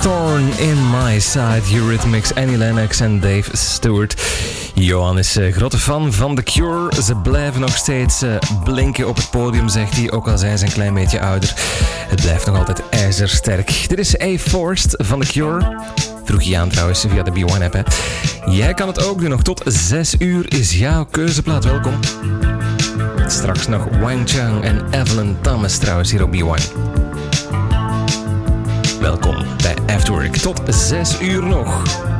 Thorn in My Side, Eurythmics, Annie Lennox en Dave Stewart. Johan is grote fan van The Cure. Ze blijven nog steeds blinken op het podium, zegt hij, ook al zijn ze een klein beetje ouder. Het blijft nog altijd ijzersterk. Dit is A Forced van The Cure. Vroeg je aan trouwens via de B1-app. Hè. Jij kan het ook doen. Nog tot 6 uur is jouw keuzeplaat. Welkom. Straks nog Wang Chang en Evelyn Thomas trouwens hier op B1. Welkom bij Afterwork. Tot 6 uur nog.